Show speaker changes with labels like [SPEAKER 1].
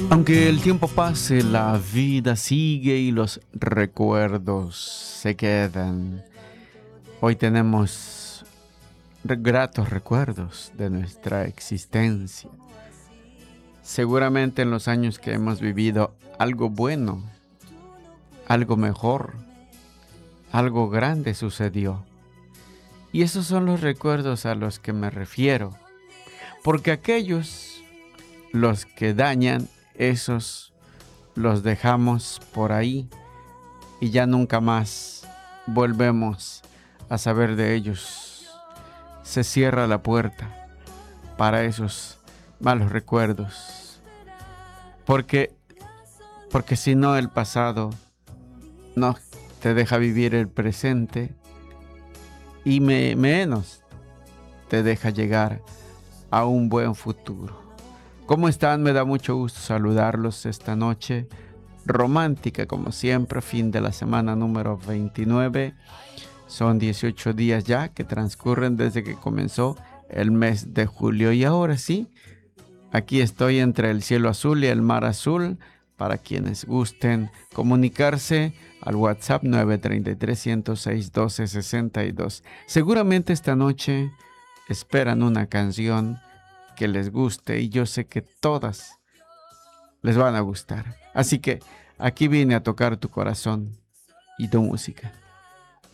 [SPEAKER 1] Aunque el tiempo pase, la vida sigue y los recuerdos se quedan. Hoy tenemos gratos recuerdos de nuestra existencia. Seguramente en los años que hemos vivido algo bueno, algo mejor, algo grande sucedió. Y esos son los recuerdos a los que me refiero. Porque aquellos, los que dañan, esos los dejamos por ahí y ya nunca más volvemos a saber de ellos. Se cierra la puerta para esos malos recuerdos. Porque si no, el pasado no te deja vivir el presente y menos te deja llegar a un buen futuro. ¿Cómo están? Me da mucho gusto saludarlos esta noche romántica, como siempre, fin de la semana número 29. Son 18 días ya que transcurren desde que comenzó el mes de julio. Y ahora sí, aquí estoy entre el cielo azul y el mar azul. Para quienes gusten comunicarse al WhatsApp 933-106-1262. Seguramente esta noche esperan una canción que les guste y yo sé que todas les van a gustar. Así que aquí vine a tocar tu corazón y tu música.